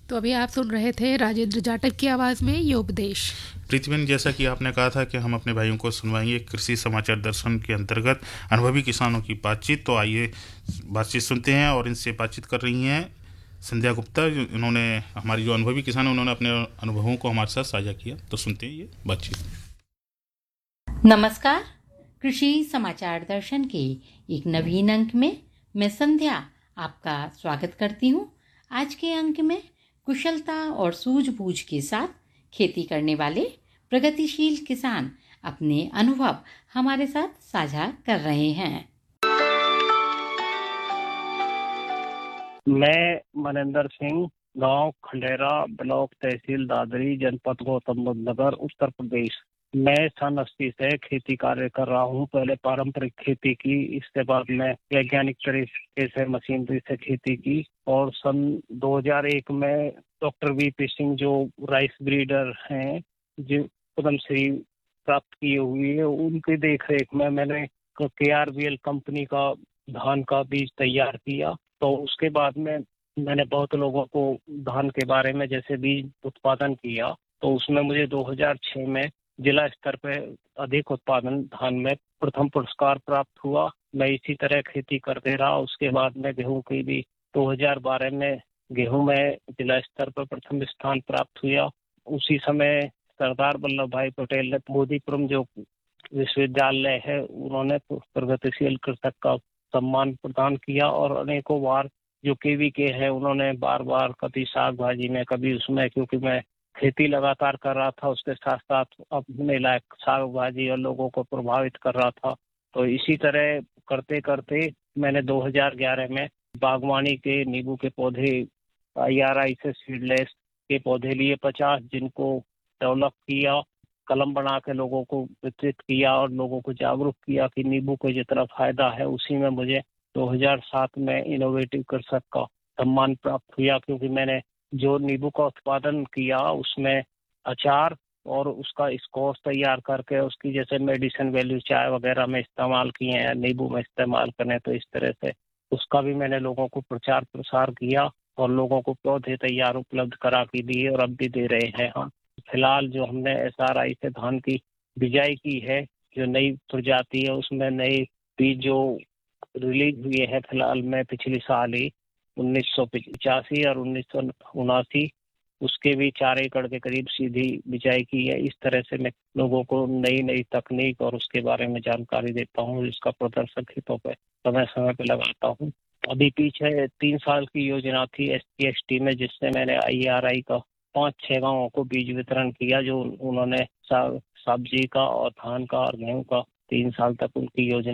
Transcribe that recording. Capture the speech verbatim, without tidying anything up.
तो अभी आप सुन रहे थे राजेंद्र जाटव की आवाज़ में ये उपदेश। पृथ्वीन, जैसा कि आपने कहा था कि हम अपने भाइयों को सुनवाएंगे कृषि समाचार दर्शन के अंतर्गत अनुभवी किसानों की बातचीत, तो आइए बातचीत सुनते हैं। और इनसे बातचीत कर रही हैं संध्या गुप्ता। इन्होंने हमारी जो अनुभवी किसान हैं उन्होंने अपने अनुभवों को हमारे साथ साझा किया, तो सुनते हैं ये बातचीत। नमस्कार, कृषि समाचार दर्शन के एक नवीन अंक में मैं संध्या आपका स्वागत करती हूँ। आज के अंक में कुशलता और सूझबूझ के साथ खेती करने वाले प्रगतिशील किसान अपने अनुभव हमारे साथ साझा कर रहे हैं। मैं मनेंद्र सिंह, गांव खंडेरा, ब्लॉक तहसील दादरी, जनपद गौतम बुद्ध नगर, उत्तर प्रदेश। मैं सन अस्सी से खेती कार्य कर रहा हूँ। पहले पारंपरिक खेती की, इसके बाद में वैज्ञानिक तरीके से मशीनरी से खेती की, और सन दो हज़ार एक में डॉक्टर वी पी सिंह जो राइस ब्रीडर हैं, जो पद्मश्री प्राप्त किए हुए हैं, उनकी देख रेख में मैंने के आर बी एल कंपनी का धान का बीज तैयार किया। तो उसके बाद में मैंने बहुत लोगों को धान के बारे में जैसे बीज उत्पादन किया, तो उसमें मुझे दो हज़ार छह में जिला स्तर पे अधिक उत्पादन धान में प्रथम पुरस्कार प्राप्त हुआ। मैं इसी तरह खेती करते रहा। उसके बाद में गेहूं की भी दो हज़ार बारह में गेहूं में जिला स्तर पर प्रथम स्थान प्राप्त हुआ। उसी समय सरदार वल्लभ भाई पटेल ने मोदीपुरम जो विश्वविद्यालय है, उन्होंने प्रगतिशील कृषक का सम्मान प्रदान किया, और अनेकों बार जो केवी के हैं उन्होंने बार बार कभी साग भाजी में, कभी उसमें, क्योंकि मैं खेती लगातार कर रहा था, उसके साथ साथ अपने लायक साग भाजी और लोगों को प्रभावित कर रहा था। तो इसी तरह करते करते मैंने दो हज़ार ग्यारह में बागवानी के नींबू के पौधे आई आर आई से सीडलेस के पौधे लिए पचास, जिनको डेवलप किया, कलम बना के लोगों को वितरित किया और लोगों को जागरूक किया कि नींबू को जितना फायदा है। उसी में मुझे दो हज़ार सात में इनोवेटिव कृषक का सम्मान प्राप्त हुआ, क्योंकि मैंने जो नींबू का उत्पादन किया उसमें अचार और उसका स्कॉच तैयार करके उसकी जैसे मेडिसिन वैल्यू चाय वगैरह में इस्तेमाल किए हैं, नींबू में इस्तेमाल करें, तो इस तरह से उसका भी मैंने लोगों को प्रचार प्रसार किया और लोगों को पौधे तैयार उपलब्ध करा के दिए, और अब भी दे रहे हैं। हाँ, फिलहाल जो हमने एस आर आई से धान की बिजाई की है, जो नई प्रजाति है, उसमें नई बीज जो रिलीज हुए हैं फिलहाल में पिछली साल ही उन्नीस सौ पिचासी और उन्नीस सौ उनासी, उसके भी चार एकड़ के करीब सीधी बिजाई की है। इस तरह से मैं लोगों को नई नई तकनीक और उसके बारे में जानकारी देता हूँ, इसका प्रदर्शन खेतों पर समय समय पे लगाता हूँ। अभी पीछे तीन साल की योजना थी एस टी एस टी में, जिससे मैंने आई आर आई का पांच छह गांवों को बीज वितरण किया, जो उन्होंने सब्जी का और धान का और गेहूं का तीन साल तक उनकी योजना